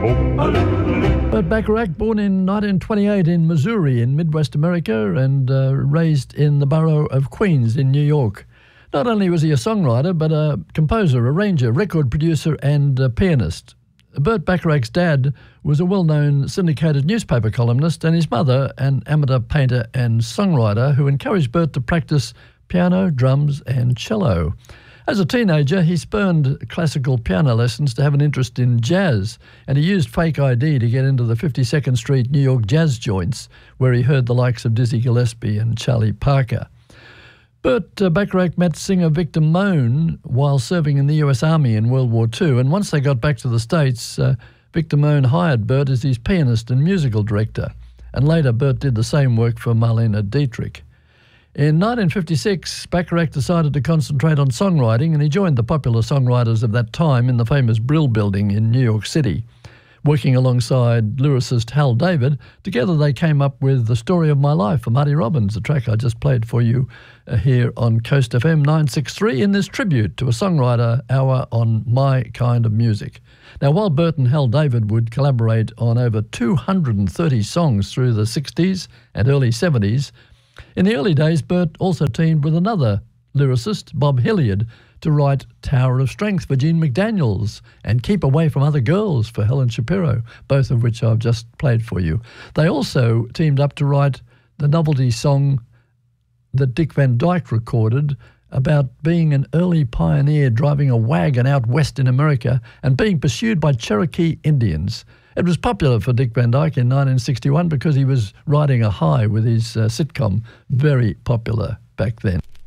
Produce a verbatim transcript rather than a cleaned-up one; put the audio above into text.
Burt Bacharach, born in nineteen twenty-eight in Missouri in Midwest America and uh, raised in the borough of Queens in New York. Not only was he a songwriter, but a composer, arranger, record producer and a pianist. Burt Bacharach's dad was a well-known syndicated newspaper columnist, and his mother an amateur painter and songwriter who encouraged Burt to practice piano, drums and cello. As a teenager, he spurned classical piano lessons to have an interest in jazz, and he used fake I D to get into the fifty-second Street New York jazz joints, where he heard the likes of Dizzy Gillespie and Charlie Parker. Burt uh, Bacharach met singer Victor Moan while serving in the U S Army in World War Two, and once they got back to the States, uh, Victor Moan hired Burt as his pianist and musical director, and later Burt did the same work for Marlene Dietrich. In nineteen fifty-six, Bacharach decided to concentrate on songwriting, and he joined the popular songwriters of that time in the famous Brill Building in New York City. Working alongside lyricist Hal David, together they came up with The Story of My Life for Marty Robbins, a track I just played for you uh, here on Coast F M nine sixty-three in this tribute to a songwriter hour on My Kind of Music. Now, while Burt and Hal David would collaborate on over two hundred thirty songs through the sixties and early seventies, in the early days, Burt also teamed with another lyricist, Bob Hilliard, to write Tower of Strength for Gene McDaniels and Keep Away from Other Girls for Helen Shapiro, both of which I've just played for you. They also teamed up to write the novelty song that Dick Van Dyke recorded about being an early pioneer driving a wagon out west in America and being pursued by Cherokee Indians. It was popular for Dick Van Dyke in nineteen sixty-one because he was riding a high with his uh, sitcom, very popular back then.